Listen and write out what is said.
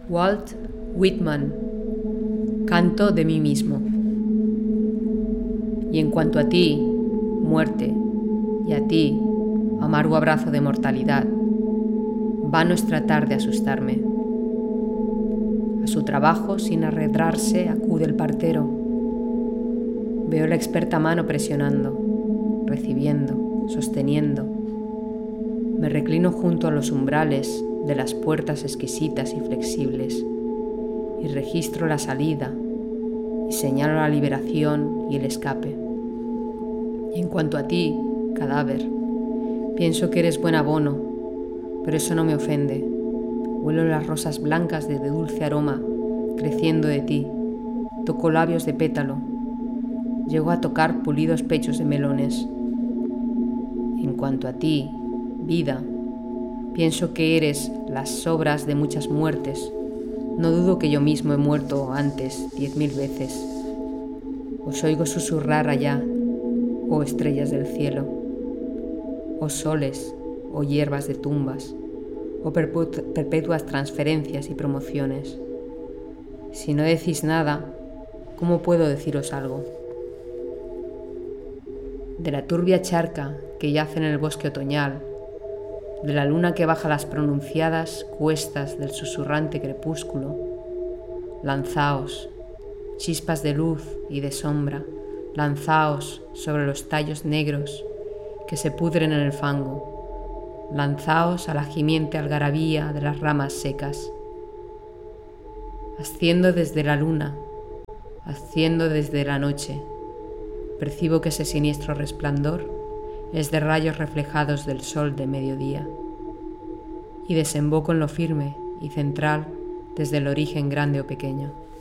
Walt Whitman. Canto de mí mismo. Y en cuanto a ti, muerte, y a ti, amargo abrazo de mortalidad, vano es tratar de asustarme. A su trabajo, sin arredrarse, acude el partero. Veo la experta mano presionando, recibiendo, sosteniendo. Me reclino junto a los umbrales de las puertas exquisitas y flexibles y registro la salida y señalo la liberación y el escape. Y en cuanto a ti, cadáver, pienso que eres buen abono, pero eso no me ofende. Huelo las rosas blancas de dulce aroma creciendo de ti. Toco labios de pétalo. Llego a tocar pulidos pechos de melones. En cuanto a ti, vida, pienso que eres las sobras de muchas muertes. No dudo que yo mismo he muerto antes 10.000 veces. Os oigo susurrar allá, oh estrellas del cielo, oh soles, oh hierbas de tumbas, oh perpetuas transferencias y promociones. Si no decís nada, ¿cómo puedo deciros algo? De la turbia charca que yace en el bosque otoñal, de la luna que baja las pronunciadas cuestas del susurrante crepúsculo, lanzaos, chispas de luz y de sombra, lanzaos sobre los tallos negros que se pudren en el fango, lanzaos a la gimiente algarabía de las ramas secas. Asciendo desde la luna, asciendo desde la noche, percibo que ese siniestro resplandor es de rayos reflejados del sol de mediodía, y desemboco en lo firme y central desde el origen grande o pequeño.